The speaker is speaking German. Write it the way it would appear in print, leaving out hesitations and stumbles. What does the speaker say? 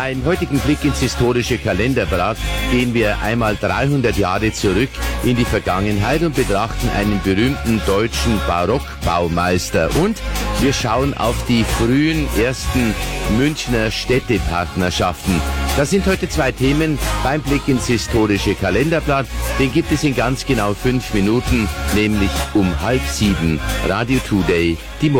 Beim heutigen Blick ins historische Kalenderblatt gehen wir einmal 300 Jahre zurück in die Vergangenheit und betrachten einen berühmten deutschen Barockbaumeister. Und wir schauen auf die frühen ersten Münchner Städtepartnerschaften. Das sind heute zwei Themen beim Blick ins historische Kalenderblatt. Den gibt es in ganz genau 5 Minuten, nämlich um 6:30. Radio Today, die Morgen.